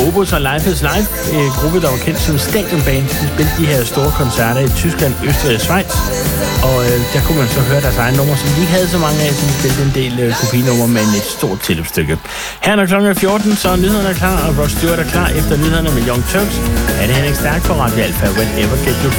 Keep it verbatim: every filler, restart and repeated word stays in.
Phobos og Life is Life, en gruppe, der var kendt som stadionband. De spillede de her store koncerter i Tyskland, Østrig og Schweiz. Og øh, der kunne man så høre deres egne numre, som de ikke havde så mange af, så de spillede en del øh, kopinumre med et stort tilløbsstykke. Her når klokken er fjorten, så er nyhederne er klar, og Rod Stewart er klar efter nyhederne med Young Turks. Er det Henrik Stærk på Radio Alpha, whenever get you